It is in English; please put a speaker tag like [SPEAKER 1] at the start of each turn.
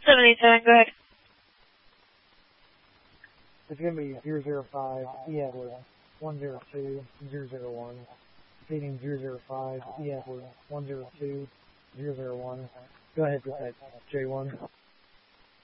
[SPEAKER 1] 787, go ahead.
[SPEAKER 2] It's going to be 005, Edward 102001. Feeding 005, Edward 102001. Go ahead with that, J1.